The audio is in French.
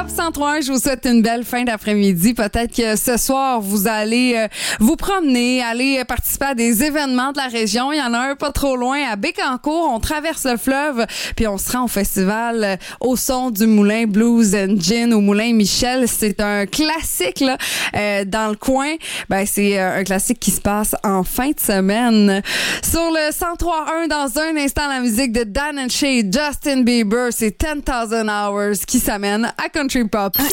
103.1, je vous souhaite une belle fin d'après-midi. Peut-être que ce soir, vous allez vous promener, aller participer à des événements de la région. Il y en a un pas trop loin à Bécancour. On traverse le fleuve, puis on se rend au festival au son du Moulin Blues and Gin au Moulin Michel. C'est un classique là, dans le coin. Ben, c'est un classique qui se passe en fin de semaine. Sur le 103.1, dans un instant, la musique de Dan and Shay, Justin Bieber, c'est 10,000 Hours qui s'amène à Country Pop.